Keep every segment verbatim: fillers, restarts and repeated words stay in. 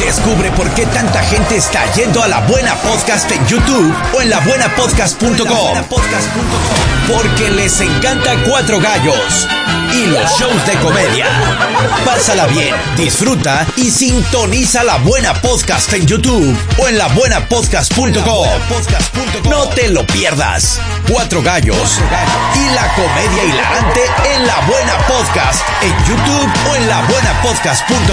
Descubre por qué tanta gente está yendo a La Buena Podcast en YouTube o en la buena podcast punto com. Porque les encanta Cuatro Gallos y los shows de comedia. Pásala bien, disfruta y sintoniza La Buena Podcast en YouTube o en la buena podcast punto com. No te lo pierdas. Cuatro Gallos y la comedia hilarante en La Buena Podcast en YouTube o en la buena podcast punto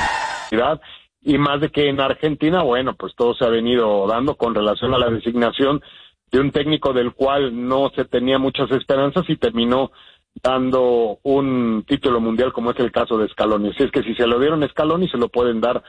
com. Y más de que en Argentina, bueno, pues todo se ha venido dando con relación a la designación de un técnico del cual no se tenía muchas esperanzas y terminó dando un título mundial, como es el caso de Scaloni. Así es que si se lo dieron a Scaloni, se lo pueden dar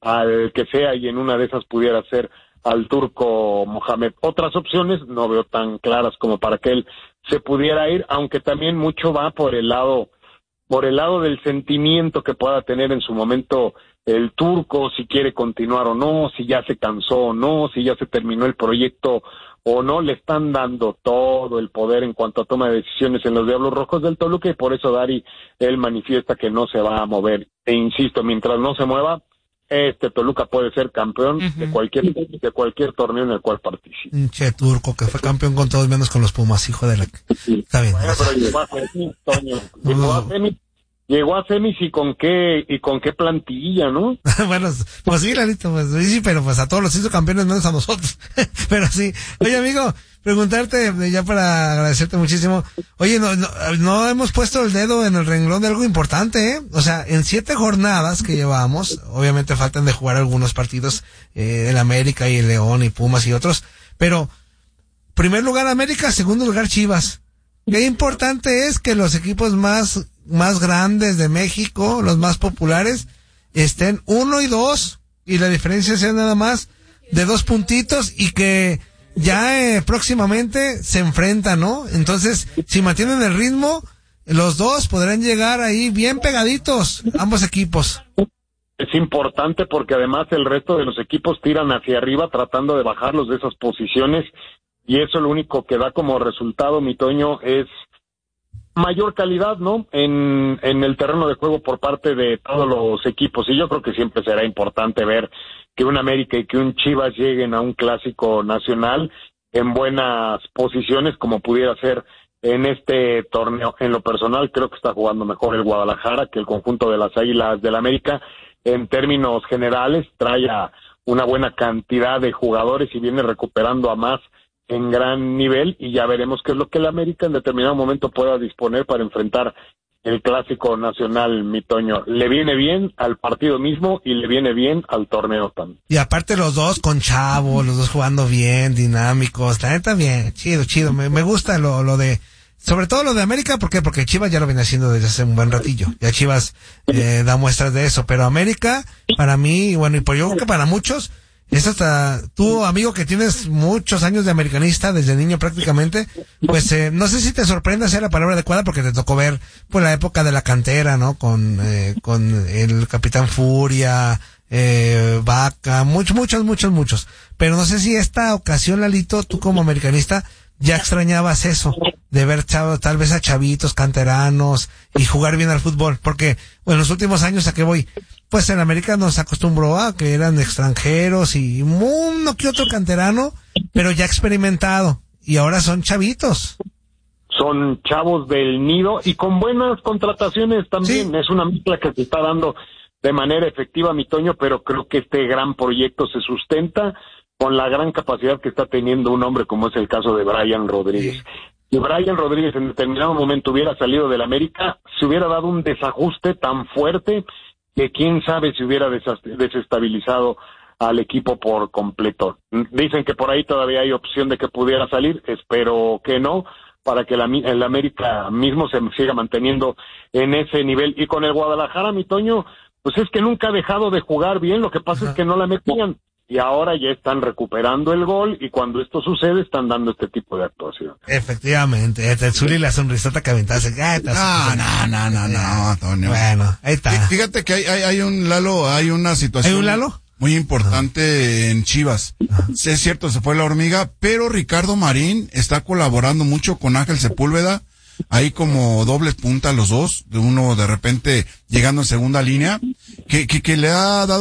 al que sea, y en una de esas pudiera ser al turco Mohamed. Otras opciones no veo tan claras como para que él se pudiera ir, aunque también mucho va por el lado, por el lado del sentimiento que pueda tener en su momento el turco, si quiere continuar o no, si ya se cansó o no, si ya se terminó el proyecto o no. Le están dando todo el poder en cuanto a toma de decisiones en los Diablos Rojos del Toluca, y por eso Dari, él manifiesta que no se va a mover. E insisto, mientras no se mueva, este Toluca puede ser campeón uh-huh. de cualquier de cualquier torneo en el cual participe. Che, turco, que fue campeón con todos menos con los Pumas, hijo de la... Sí. Está bien. Bueno, pero llegó a semis, Toño. Llegó a semis. Llegó a semis y con qué, y con qué plantilla, ¿no? Bueno, pues sí, Lalito, pues sí, pero pues a todos los hizo campeones menos a nosotros. Pero sí. Oye, amigo, preguntarte, ya para agradecerte muchísimo. Oye, no, no, no hemos puesto el dedo en el renglón de algo importante, ¿eh? O sea, en siete jornadas que llevamos, obviamente faltan de jugar algunos partidos, eh, el América y el León y Pumas y otros, pero primer lugar América, segundo lugar Chivas. Qué importante es que los equipos más más grandes de México, los más populares, estén uno y dos, y la diferencia sea nada más de dos puntitos, y que ya eh, próximamente se enfrentan, ¿no? Entonces, si mantienen el ritmo, los dos podrán llegar ahí bien pegaditos, ambos equipos. Es importante porque además el resto de los equipos tiran hacia arriba tratando de bajarlos de esas posiciones, y eso lo único que da como resultado, mi Toño, es mayor calidad, ¿no? En, en el terreno de juego por parte de todos los equipos. Y yo creo que siempre será importante ver que un América y que un Chivas lleguen a un clásico nacional en buenas posiciones, como pudiera ser en este torneo. En lo personal, creo que está jugando mejor el Guadalajara que el conjunto de las Águilas del América. En términos generales, trae a una buena cantidad de jugadores y viene recuperando a más en gran nivel, y ya veremos qué es lo que el América en determinado momento pueda disponer para enfrentar el clásico nacional, mi Toño. Le viene bien al partido mismo y le viene bien al torneo también. Y aparte los dos con Chavo, los dos jugando bien, dinámicos, la neta bien, chido, chido, me, me gusta lo, lo de, sobre todo lo de América. ¿Por qué? Porque Chivas ya lo viene haciendo desde hace un buen ratillo, ya Chivas eh, da muestras de eso, pero América, para mí, bueno, y por yo creo que para muchos, es hasta tú, amigo, que tienes muchos años de americanista, desde niño prácticamente, pues eh, no sé si te sorprende sea la palabra adecuada, porque te tocó ver pues la época de la cantera, ¿no? Con eh, con el Capitán Furia, eh, Vaca, muchos, muchos, muchos, muchos. Pero no sé si esta ocasión, Lalito, tú como americanista, ya extrañabas eso, de ver chavos, tal vez a chavitos, canteranos, y jugar bien al fútbol, porque bueno, en los últimos años, ¿a qué voy? Pues en América nos acostumbró a que eran extranjeros y uno que otro canterano, pero ya experimentado, y ahora son chavitos. Son chavos del nido y con buenas contrataciones también. Sí. Es una mezcla que se está dando de manera efectiva, mi Toño, pero creo que este gran proyecto se sustenta con la gran capacidad que está teniendo un hombre como es el caso de Brian Rodríguez. Sí. Si Brian Rodríguez en determinado momento hubiera salido del América, se hubiera dado un desajuste tan fuerte que quién sabe si hubiera desestabilizado al equipo por completo. Dicen que por ahí todavía hay opción de que pudiera salir, espero que no, para que la, el América mismo se siga manteniendo en ese nivel. Y con el Guadalajara, mi Toño, pues es que nunca ha dezado de jugar bien, lo que pasa Ajá. es que no la metían. Y ahora ya están recuperando el gol, y cuando esto sucede están dando este tipo de actuación. Efectivamente, el Zuli la sonrisota que aventaste. No, no, no, no, no, Antonio. Bueno, ahí está. Fíjate que hay, hay, hay un Lalo, hay una situación. ¿Hay un Lalo? Muy importante Ajá. en Chivas. Ajá. Sí, es cierto, se fue la hormiga, pero Ricardo Marín está colaborando mucho con Ángel Sepúlveda, ahí como doble punta los dos, de uno de repente llegando en segunda línea, que, que, que le ha dado